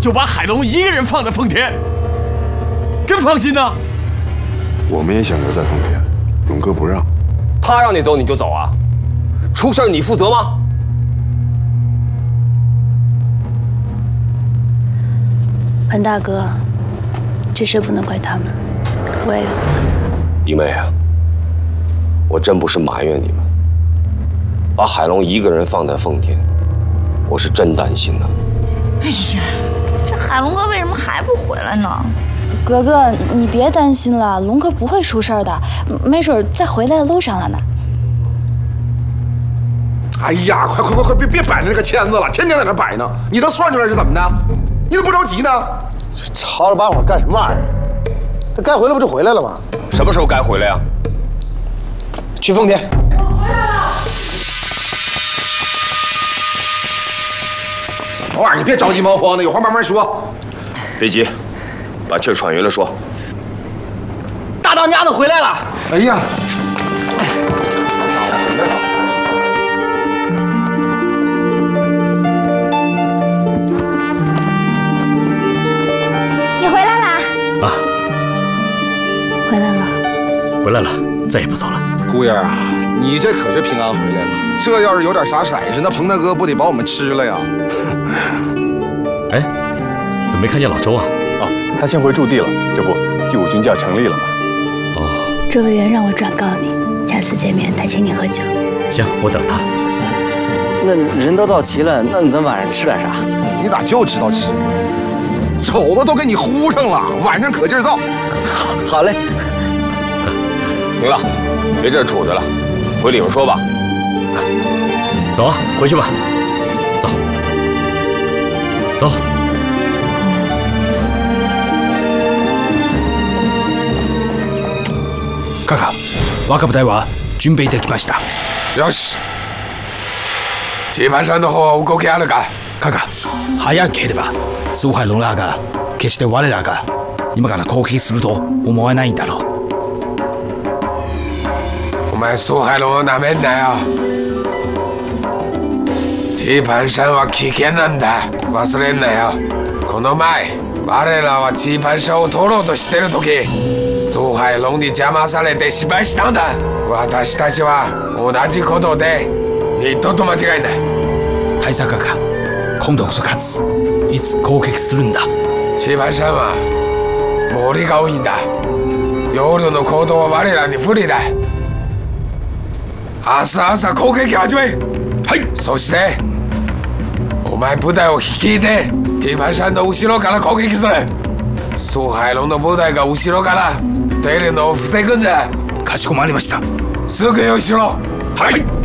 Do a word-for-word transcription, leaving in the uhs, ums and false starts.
就把海龙一个人放在奉天，真放心呐？ 我们也想留在奉天，龙哥不让。 他让你走你就走啊？出事你负责吗？ 彭大哥，这事不能怪他们，我也有责。 一妹啊，我真不是埋怨你们，把海龙一个人放在奉天，我是真担心呐。 哎呀，这海龙哥为什么还不回来呢？ 哥哥，你别担心了，龙哥不会出事的，没准在回来的路上了呢。 哎呀，快快快快，别别摆着那个签子了，天天在那摆呢。你都算出来是怎么的？你怎么不着急呢？ 吵着把火干什么玩意儿？他该回来不就回来了吗？ 什么时候该回来呀？ 去奉天。 什么玩意儿？你别着急忙慌的，有话慢慢说。 别急，把气儿喘匀了说。 大当家的回来了。 哎呀！ 你回来啦？ 啊， 回来了， 回来了，再也不走了。 姑爷啊，你这可是平安回来了。这要是有点啥色事，那彭大哥不得把我们吃了呀？ 哎，怎么没看见老周啊？ 啊，他先回驻地了。这不，第五军就要成立了吗？ 哦， 周委员让我转告你，下次见面他请你喝酒。 行，我等他。 那人都到齐了，那咱晚上吃点啥？ 你咋就知道吃？肘子都给你糊上了，晚上可劲儿造。 好，好嘞。 行了，别这杵着了，回里边说吧。 走啊，回去吧。走，走。 カカ、若部隊は準備できました。 よし。地盤山の方は動きあるか？ カカ、早ければ蘇海龍らが決して我らが今から攻撃すると思わないんだろう。 お前蘇海龍をなめんなよ。地盤山は危険なんだ。忘れんなよ。この前我らは地盤山を取ろうとしてる時、蘇海龍に邪魔されて失敗したんだ。私たちは同じことで二度と間違いない。 大佐カカ、今度こそ勝つ。いつ攻撃するんだ。 地盤山は森が多いんだ。夜の行動は我らに不利だ。明日朝攻撃始め。はい。そしてお前部隊を率いて地盤山の後ろから攻撃する。蘇海龍の部隊が後ろから出るのを防ぐんだ。 かしこまりました。 すぐ用意しろ。 はい。